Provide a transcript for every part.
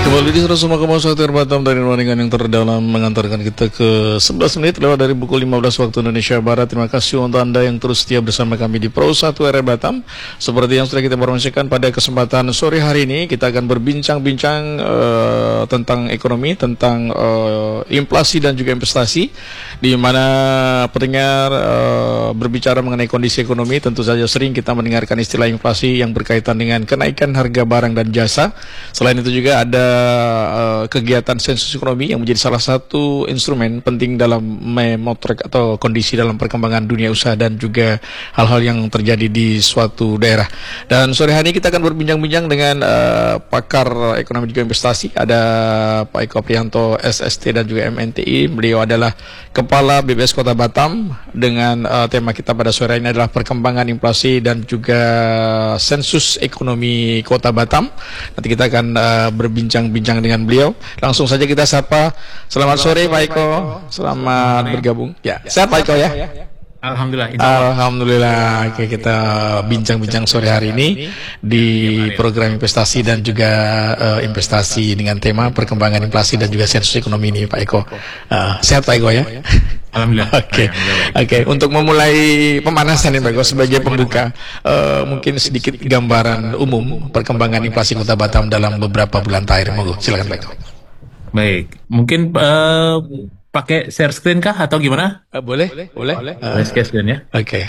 Kembali di 101,1 Batam dari Waringan yang terdalam mengantarkan kita ke 11 menit lewat dari pukul 15 waktu Indonesia Barat. Terima kasih untuk Anda yang terus setia bersama kami di Pro 1 RR Batam. Seperti yang sudah kita informasikan pada kesempatan sore hari ini, kita akan berbincang-bincang tentang ekonomi, tentang inflasi dan juga investasi, di mana pendengar berbicara mengenai kondisi ekonomi. Tentu saja sering kita mendengarkan istilah inflasi yang berkaitan dengan kenaikan harga barang dan jasa. Selain itu juga ada kegiatan sensus ekonomi yang menjadi salah satu instrumen penting dalam memotret atau kondisi dalam perkembangan dunia usaha dan juga hal-hal yang terjadi di suatu daerah. Dan sore hari ini kita akan berbincang-bincang dengan pakar ekonomi juga investasi. Ada Pak Eko Prihanto SST dan juga MNTI. Beliau adalah Kepala BPS Kota Batam. Dengan tema kita pada sore ini adalah perkembangan inflasi dan juga sensus ekonomi Kota Batam. Nanti kita akan berbincang-bincang dengan beliau. Langsung saja kita sapa. Selamat sore Pak Eko. Selamat bergabung. Ya, sehat Pak Eko ya? Alhamdulillah. Alhamdulillah. Oke, kita bincang-bincang sore hari ini di program investasi dan juga investasi dengan tema perkembangan inflasi dan juga sensus ekonomi ini Pak Eko. Sehat Pak Eko ya? Alhamdulillah. Oke. Untuk memulai pemanasan ini Pak Eko sebagai pembuka, mungkin sedikit gambaran umum perkembangan inflasi Kota Batam dalam beberapa bulan terakhir. Monggo, silakan Pak Eko. Baik, mungkin pakai share screen kah atau gimana? Boleh. Share screen ya. Oke.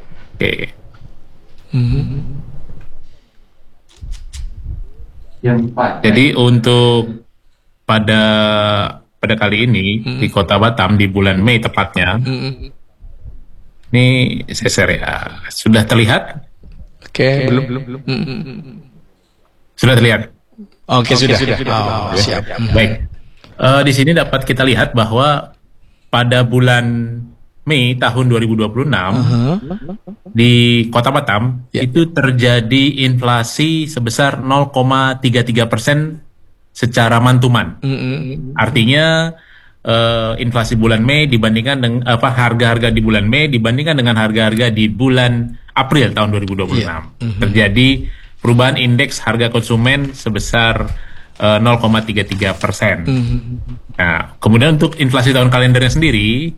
Jadi untuk pada kali ini di Kota Batam di bulan Mei tepatnya, ini saya share ya. Sudah terlihat? Oke. Belum. Sudah terlihat? Oke, sudah. Oh, siap. Baik. Di sini dapat kita lihat bahwa pada bulan Mei tahun 2026 di Kota Batam itu terjadi inflasi sebesar 0,33% secara mantuman. Artinya inflasi bulan Mei dibandingkan dengan harga-harga di bulan Mei dibandingkan dengan harga-harga di bulan April tahun 2026. Terjadi perubahan indeks harga konsumen sebesar 0,33%. Nah, kemudian untuk inflasi tahun kalendernya sendiri,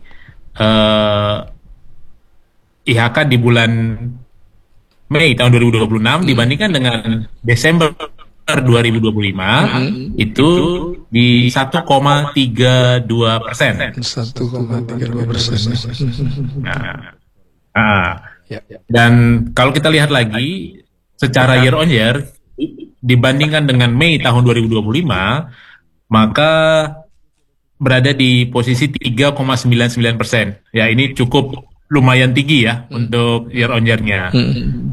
IHK di bulan Mei tahun 2026 dibandingkan dengan Desember 2025 itu di 1,32%. 1,32%. Dan kalau kita lihat lagi secara year on year dibandingkan dengan Mei tahun 2025, maka berada di posisi 3,99%. Ya, ini cukup lumayan tinggi ya untuk year on year-nya.